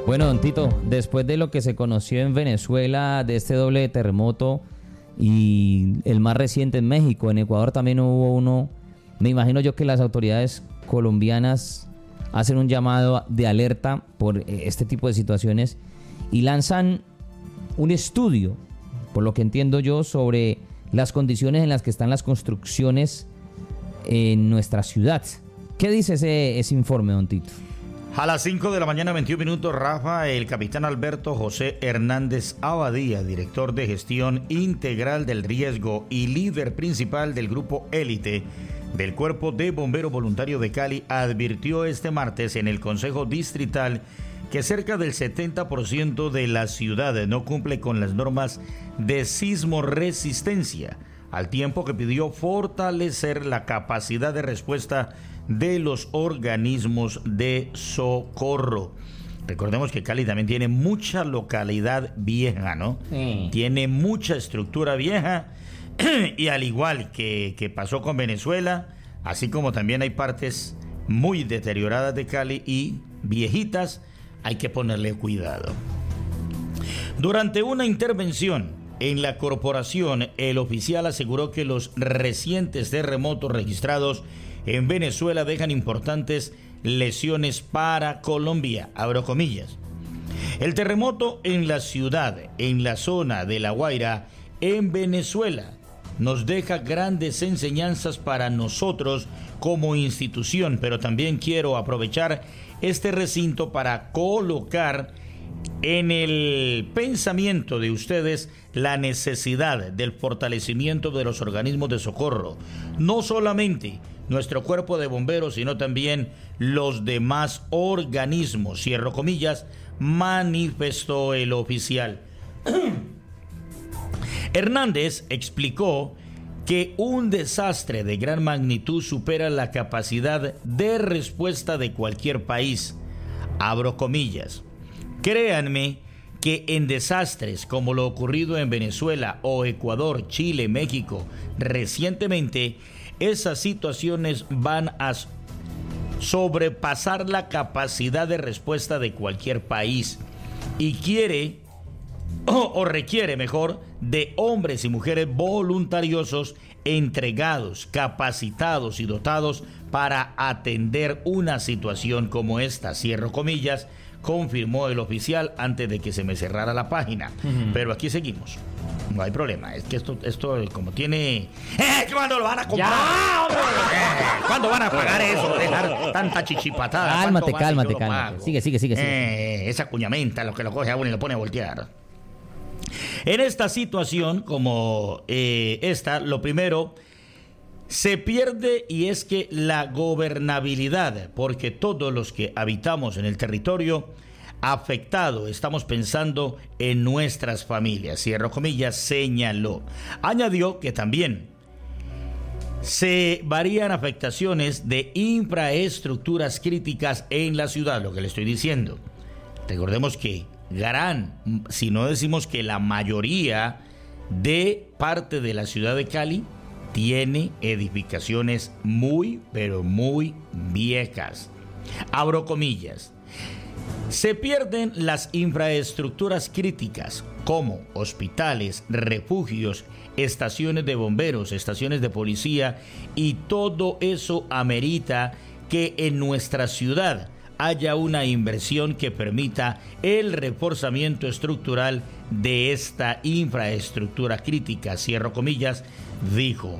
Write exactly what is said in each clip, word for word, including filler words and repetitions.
Bueno, don Tito, después de lo que se conoció en Venezuela, de este doble terremoto y el más reciente en México, en Ecuador también hubo uno, me imagino yo que las autoridades colombianas hacen un llamado de alerta por este tipo de situaciones y lanzan un estudio, por lo que entiendo yo, sobre las condiciones en las que están las construcciones en nuestra ciudad. ¿Qué dice ese, ese informe, don Tito? A las cinco de la mañana, veintiún minutos, Rafa, el capitán Alberto José Hernández Abadía, director de gestión integral del riesgo y líder principal del grupo Élite del Cuerpo de Bomberos Voluntarios de Cali, advirtió este martes en el Consejo Distrital que cerca del setenta por ciento de la ciudad no cumple con las normas de sismoresistencia, al tiempo que pidió fortalecer la capacidad de respuesta de los organismos de socorro. Recordemos que Cali también tiene mucha localidad vieja, ¿no? Sí. Tiene mucha estructura vieja y al igual que, que pasó con Venezuela, así como también hay partes muy deterioradas de Cali y viejitas, hay que ponerle cuidado. Durante una intervención en la corporación, el oficial aseguró que los recientes terremotos registrados en Venezuela dejan importantes lesiones para Colombia, abro comillas. El terremoto en la ciudad, en la zona de La Guaira, en Venezuela, nos deja grandes enseñanzas para nosotros como institución, pero también quiero aprovechar este recinto para colocar en el pensamiento de ustedes la necesidad del fortalecimiento de los organismos de socorro, no solamente nuestro cuerpo de bomberos, sino también los demás organismos, cierro comillas, manifestó el oficial. Hernández explicó que un desastre de gran magnitud supera la capacidad de respuesta de cualquier país, abro comillas. Créanme que en desastres como lo ocurrido en Venezuela o Ecuador, Chile, México, recientemente, esas situaciones van a sobrepasar la capacidad de respuesta de cualquier país y quiere o, o requiere mejor de hombres y mujeres voluntariosos, entregados, capacitados y dotados para atender una situación como esta, cierro comillas, confirmó el oficial antes de que se me cerrara la página. Uh-huh. Pero aquí seguimos. No hay problema. Es que esto, esto como tiene... ¡Eh! ¿Cuándo lo van a comprar? ¡Ya, hombre! Eh, ¿Cuándo van a pagar eso? Dejar tanta chichipatada. Cálmate, cálmate, cálmate. Sigue, sigue, sigue. sigue. Eh, esa cuñamenta, lo que lo coge a uno y lo pone a voltear. En esta situación, como eh, esta, lo primero... se pierde y es que la gobernabilidad, porque todos los que habitamos en el territorio afectado estamos pensando en nuestras familias, cierro comillas, señaló. Añadió que también se varían afectaciones de infraestructuras críticas en la ciudad, lo que le estoy diciendo. Recordemos que gran, si no decimos que la mayoría de parte de la ciudad de Cali tiene edificaciones muy, pero muy viejas. Abro comillas. Se pierden las infraestructuras críticas como hospitales, refugios, estaciones de bomberos, estaciones de policía, y todo eso amerita que en nuestra ciudad haya una inversión que permita el reforzamiento estructural de esta infraestructura crítica, cierro comillas, dijo.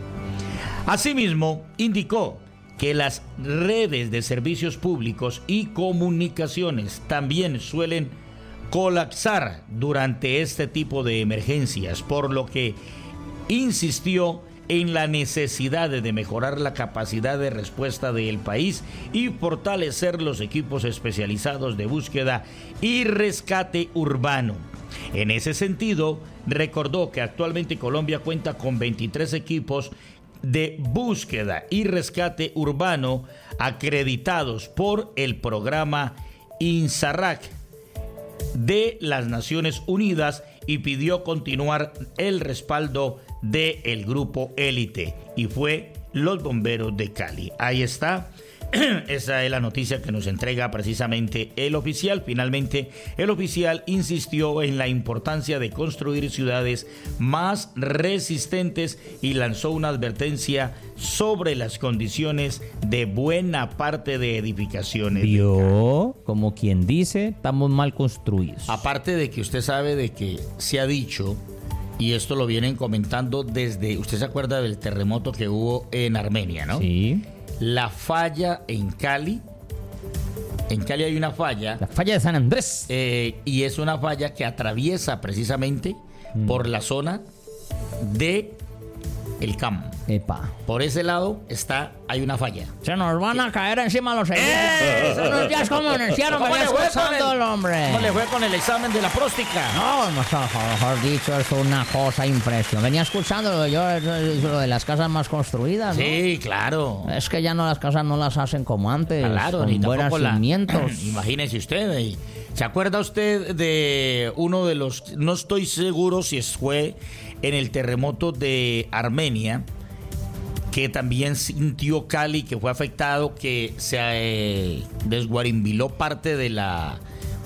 Asimismo, indicó que las redes de servicios públicos y comunicaciones también suelen colapsar durante este tipo de emergencias, por lo que insistió en la necesidad de mejorar la capacidad de respuesta del país y fortalecer los equipos especializados de búsqueda y rescate urbano. En ese sentido, recordó que actualmente Colombia cuenta con veintitrés equipos de búsqueda y rescate urbano acreditados por el programa INSARAC de las Naciones Unidas y pidió continuar el respaldo del grupo Élite, y fue los bomberos de Cali. Ahí está, Esa es la noticia que nos entrega precisamente el oficial. Finalmente, el oficial insistió en la importancia de construir ciudades más resistentes y lanzó una advertencia sobre las condiciones de buena parte de edificaciones. Vio, como quien dice, estamos mal construidos. Aparte de que usted sabe de que se ha dicho, y esto lo vienen comentando desde, usted se acuerda del terremoto que hubo en Armenia, ¿no? Sí. La falla en Cali. En Cali hay una falla. La falla de San Andrés. Eh, y es una falla que atraviesa precisamente mm. por la zona de el campo. Epa. Por ese lado está, hay una falla. Se nos van a caer encima los heridos. ¡Eh! Eso no es como anunciaron, ¿Cómo me le fue con el hombre? ¿Cómo le fue con el examen de la próstica? No, mejor dicho, es una cosa impresionante. Venía escuchando yo lo de las casas más construidas, ¿no? Sí, claro. Es que ya no, las casas no las hacen como antes. Claro, con ni buenos la... cimientos. Imagínese usted. ¿Se acuerda usted de uno de los... No estoy seguro si fue en el terremoto de Armenia, que también sintió Cali, que fue afectado, que se eh, desguarimbiló parte de la,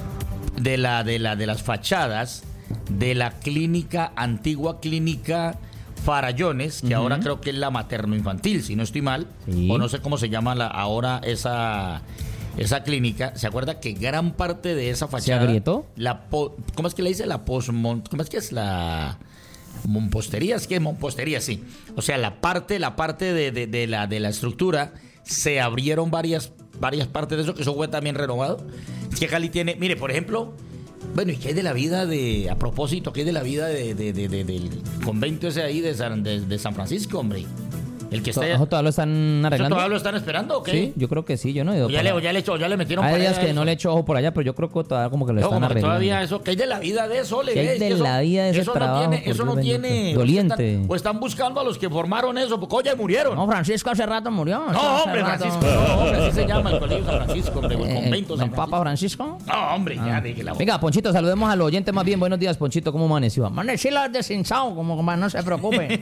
de la de la de las fachadas de la clínica, antigua clínica Farallones, que uh-huh. ahora creo que es la materno-infantil, si no estoy mal, sí. o no sé cómo se llama la, ahora esa esa clínica. ¿Se acuerda que gran parte de esa fachada se agrietó? La po, ¿cómo es que le dice la posmont? ¿Cómo es que es la Mompostería? Es que Mompostería, sí. O sea, la parte, la parte de, de, de la de la estructura, se abrieron varias, varias partes de eso, que eso fue también renovado. Es que Cali tiene, mire, por ejemplo, bueno, ¿y qué hay de la vida de, a propósito, qué hay de la vida de, de, de, de del convento ese ahí de San, de, de San Francisco, hombre? El que está allá. ¿Todavía lo están arreglando? ¿Todavía lo están esperando o qué? Sí, yo creo que sí, yo no he ido. Ya le, ya, le echo, ya le metieron Hay para días que eso. no le echo ojo por allá, pero yo creo que todavía como que lo no, están como arreglando. Todavía eso, ¿qué hay de la vida de eso? Le ¿Qué hay de eso, la vida de ese eso trabajo? No tiene, eso no tiene... Doliente. O están, o están buscando a los que formaron eso, porque oye, murieron. No, Francisco hace rato murió. No, hombre, rato... Francisco, no, hombre, así se llama el colegio San Francisco, hombre, el convento San Francisco. ¿Papa Francisco? No, hombre, ah. ya dije la voz. Venga, Ponchito, saludemos al oyente más bien. Buenos días, Ponchito, ¿cómo amaneció? Amanecí la deshinchado, como más no se preocupe.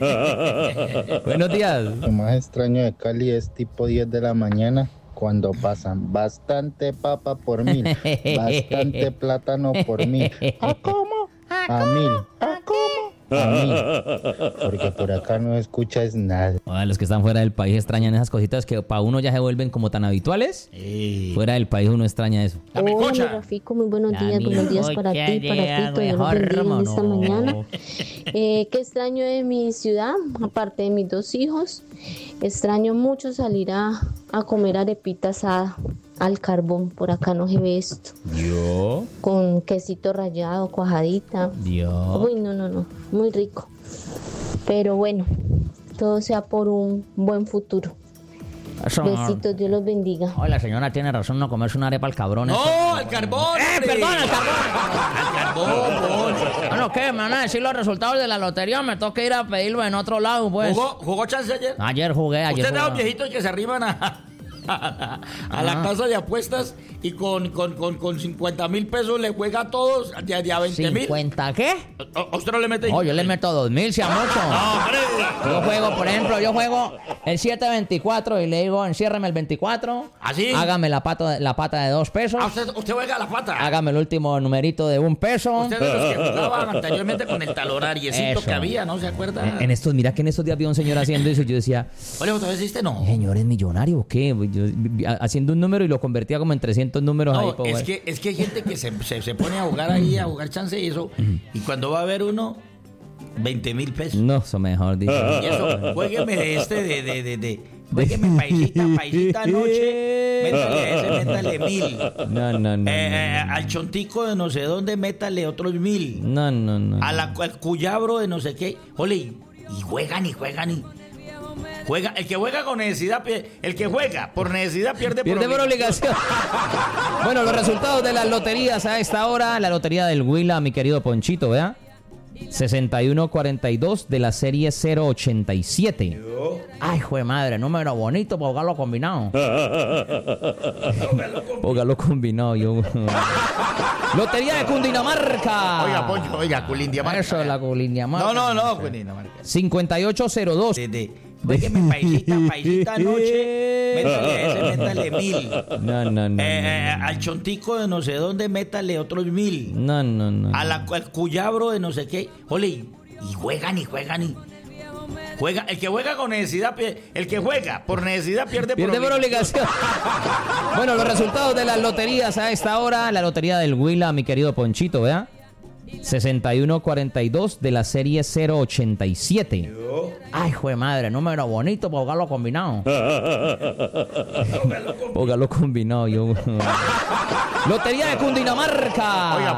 Buenos días. Lo más extraño de Cali es tipo diez de la mañana, cuando pasan bastante papa por mil, bastante plátano por mil. ¿A cómo? A mil. ¿A cómo? A mil. Porque por acá no escuchas nada. Bueno, los que están fuera del país extrañan esas cositas que para uno ya se vuelven como tan habituales. Sí. Fuera del país uno extraña eso. La Hola, mi Rafico, muy buenos La días, buenos días para ti, para ti, Dios los bendiga en esta mañana. Eh, ¿Qué extraño de mi ciudad? Aparte de mis dos hijos, extraño mucho salir a, a comer arepita asada al carbón. Por acá no se ve esto. Yo. Con quesito rallado, cuajadita. Yo. Uy, no, no, no. Muy rico. Pero bueno, todo sea por un buen futuro. Eso, besitos, Dios los bendiga. Oye, la señora tiene razón, no comerse una arepa al cabrón. No, eso. al carbón. ¡Eh, perdón, al carbón! Al carbón, Bueno, ¿qué? ¿Me van a decir los resultados de la lotería? Me toca ir a pedirlo en otro lado, pues. ¿Jugó, jugó chance ayer? Ayer jugué, ayer ¿Usted jugué. da los viejitos que se arriban a, a, a la casa de apuestas y con, con, con, con cincuenta mil pesos le juega a todos de, de a veinte mil? ¿cincuenta qué? ¿O usted no le mete? No, yo le meto dos mil, si a mucho. No, hombre. Yo juego, por ejemplo, yo juego el siete veinticuatro y le digo, enciérreme el veinticuatro. ¿Así? Hágame la pata, la pata de dos pesos. Ah, usted, usted juega a la pata. Hágame el último numerito de un peso. Usted de los que jugaban anteriormente con el talonariecito que había, ¿no se acuerda? En, en estos, mira que en estos días vi a un señor haciendo eso y yo decía... Oye, ¿otra vez hiciste? No. Señor, ¿es millonario o qué? Yo, haciendo un número y lo convertía como en trescientos números no, ahí. Pues, es, que, es que hay gente que se, se, se pone a jugar ahí, a jugar chance y eso, y cuando va a ver uno, veinte mil pesos. No, eso mejor dicho. Y eso, juégueme este de, de, de, de, juégueme paisita, paisita anoche, métale a ese, métale mil. No, no, no, eh, no, no. Al chontico de no sé dónde, métale otros mil. No, no, no. A la, al cuyabro de no sé qué. Ole, y juegan y juegan y... Juega, el que juega con necesidad, el que juega por necesidad pierde, pierde por obligación. Bueno, los resultados de las loterías a esta hora. La lotería del Huila, mi querido Ponchito, ¿vea? sesenta y uno cuarenta y dos de la serie cero ochenta y siete. Ay, jue madre, número bonito para jugarlo combinado. Jugarlo combinado, yo. Lotería de Cundinamarca. Oiga, Poncho, oiga, Cundinamarca. Eso es la Cundinamarca. No, no, no, Cundinamarca. cincuenta y ocho cero dos. De, de Juegueme paisita, paisita anoche. Métale ese, métale mil. No, no, no, eh, no, no. Al chontico de no sé dónde, métale otros mil. No, no, no. A la, al cuyabro de no sé qué. Ole, y juegan y juegan y... Juega, el que juega con necesidad, el que juega por necesidad pierde, pierde por obligación. Bueno, los resultados de las loterías a esta hora. La lotería del Huila, mi querido Ponchito, ¿vea? sesenta y uno cuarenta y dos de la serie cero ochenta y siete. Ay, jue madre, número bonito para jugarlo combinado. Póngalo combinado, yo. Lotería de Cundinamarca. Oiga,